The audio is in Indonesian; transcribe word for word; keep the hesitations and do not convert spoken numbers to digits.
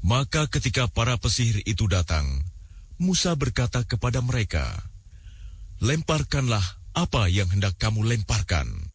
Maka ketika para pesihir itu datang, Musa berkata kepada mereka, "Lemparkanlah apa yang hendak kamu lemparkan."